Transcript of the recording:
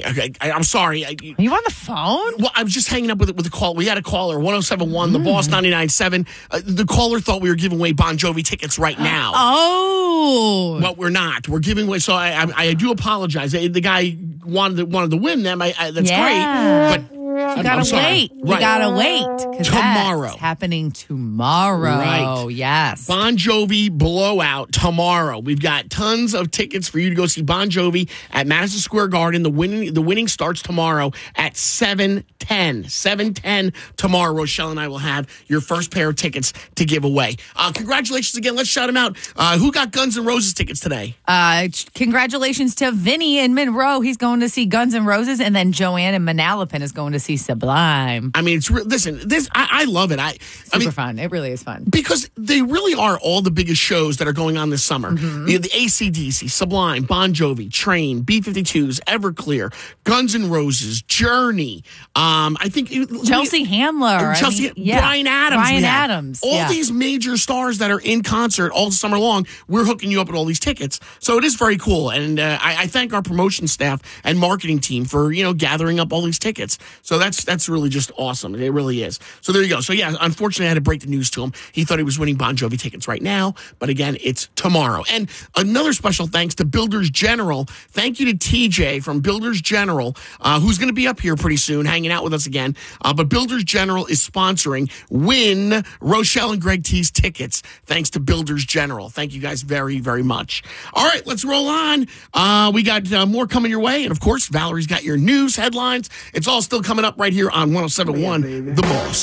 I'm sorry. Are you on the phone? Well, I was just hanging up with a call. We had a caller, 1071, the Boss 99.7. The caller thought we were giving away Bon Jovi tickets right now. Oh. But we're not. We're giving away. So I do apologize. The guy wanted to win them. That's great. But you gotta wait. Right. You gotta wait. Tomorrow. That's happening tomorrow. Right. Yes. Bon Jovi blowout tomorrow. We've got tons of tickets for you to go see Bon Jovi at Madison Square Garden. The winning starts tomorrow at 7:10. 7:10 tomorrow. Rochelle and I will have your first pair of tickets to give away. Congratulations again. Let's shout them out. Who got Guns N' Roses tickets today? Congratulations to Vinny in Monroe. He's going to see Guns N' Roses, and then Joanne in Manalapan is going to see Sublime. I mean, listen, I love it. Super fun. It really is fun. Because they really are all the biggest shows that are going on this summer. Mm-hmm. You know, the AC/DC, Sublime, Bon Jovi, Train, B-52s, Everclear, Guns N' Roses, Journey. I think Chelsea Handler. Bryan Adams. Bryan Adams. All these major stars that are in concert all summer long, we're hooking you up with all these tickets. So it is very cool. And I thank our promotion staff and marketing team for, gathering up all these tickets. So that's really just awesome. It really is. So there you go. So yeah, unfortunately I had to break the news to him. He thought he was winning Bon Jovi tickets right now, but again, it's tomorrow. And another special thanks to Builders General. Thank you to TJ from Builders General, who's going to be up here pretty soon, hanging out with us again. But Builders General is sponsoring Win Rochelle and Greg T's tickets. Thanks to Builders General. Thank you guys very, very much. All right, let's roll on. We got more coming your way. And of course, Valerie's got your news headlines. It's all still coming up right here on 107.1 The Boss.